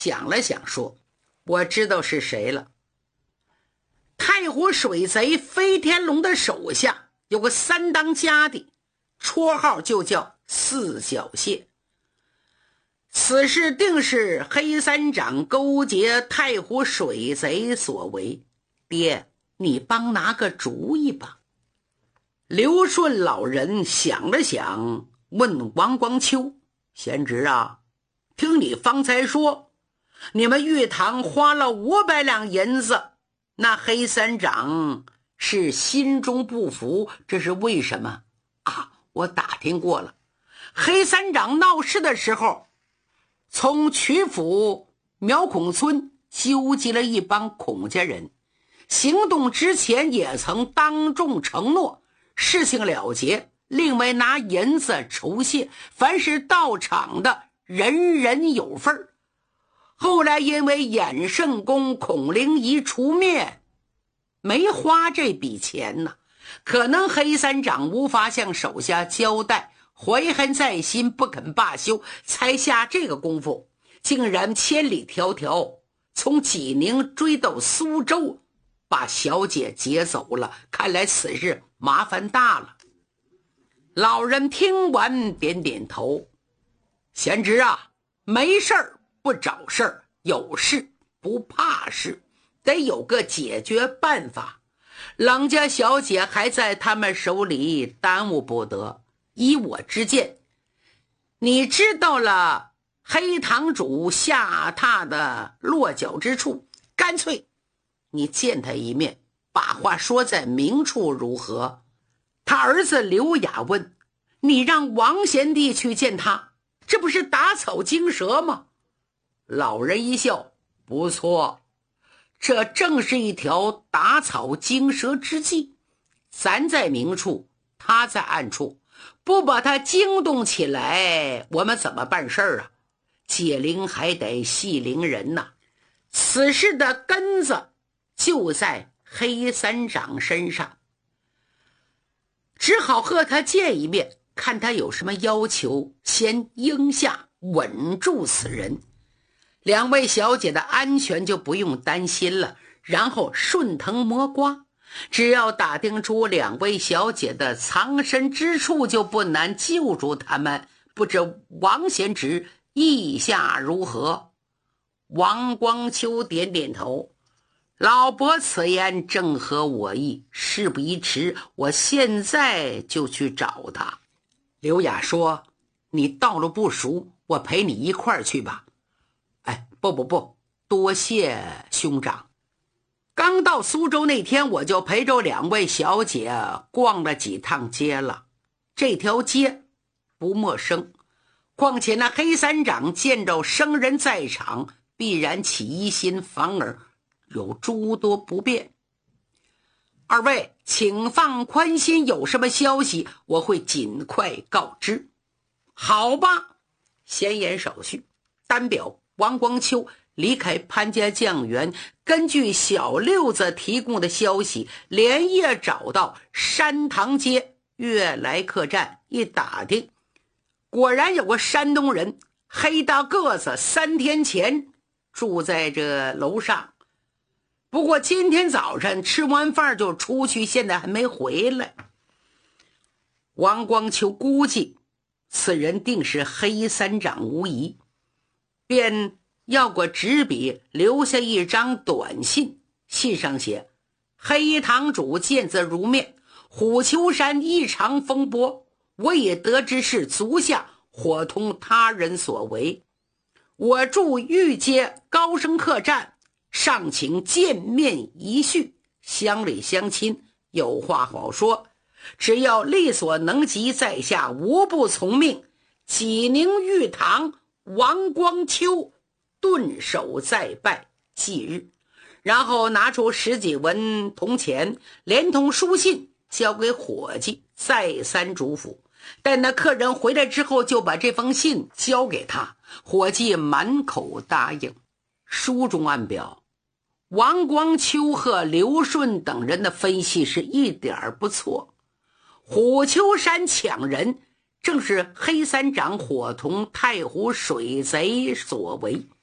想了想说，我知道是谁了。太湖水贼飞天龙的手下有个三当家的，绰号就叫四小蟹。此事定是黑三长勾结太湖水贼所为，爹，你帮拿个主意吧。刘顺老人想了想，问王光秋，贤侄啊，听你方才说你们玉堂花了500两银子，那黑三长是心中不服，这是为什么啊？我打听过了，黑三长闹事的时候，从曲阜苗孔村纠集了一帮孔家人，行动之前也曾当众承诺事情了结，另外拿银子酬谢，凡是到场的人人有份。后来因为衍圣公孔灵仪除灭，没花这笔钱呢，可能黑三长无法向手下交代，怀恨在心，不肯罢休，才下这个功夫，竟然千里迢迢从济宁追到苏州，把小姐劫走了。看来此事麻烦大了。老人听完点点头，贤侄啊，没事儿不找事儿，有事不怕事，得有个解决办法。冷家小姐还在他们手里，耽误不得。依我之见，你知道了黑堂主下榻的落脚之处，干脆你见他一面，把话说在明处如何？他儿子刘雅问，你让王贤弟去见他，这不是打草惊蛇吗？老人一笑，不错，这正是一条打草惊蛇之计。咱在明处，他在暗处，不把他惊动起来，我们怎么办事儿啊？解铃还得系铃人呐。此事的根子就在黑三长身上，只好和他见一面，看他有什么要求，先应下，稳住此人。两位小姐的安全就不用担心了，然后顺藤摸瓜，只要打听出两位小姐的藏身之处，就不难救助他们。不知王贤侄意下如何？王光秋点点头，老伯此言正合我意，事不宜迟，我现在就去找他。刘雅说，你道路不熟，我陪你一块儿去吧。哎，不，多谢兄长。刚到苏州那天，我就陪着两位小姐逛了几趟街了。这条街不陌生，况且那黑三长见着生人在场，必然起疑心，反而有诸多不便。二位请放宽心，有什么消息我会尽快告知。好吧，闲言少叙，单表王光秋离开潘家酱园，根据小六子提供的消息，连夜找到山塘街悦来客栈，一打听，果然有个山东人，黑大个子，3天前住在这楼上，不过今天早晨吃完饭就出去，现在还没回来。王光秋估计此人定是黑三长无疑，便要过纸笔，留下一张短信，信上写，黑堂主见字如面，虎丘山异常风波，我也得知是足下伙同他人所为，我住御街高升客栈，尚请见面一叙，乡里乡亲有话好说，只要力所能及，在下无不从命。济宁玉堂王光秋顿首再拜，忌日。然后拿出10几文铜钱，连同书信交给伙计，再三嘱咐。待那客人回来之后，就把这封信交给他。伙计满口答应。书中暗表，王光秋和刘顺等人的分析是一点儿不错。虎丘山抢人正是黑三长伙同太湖水贼所为，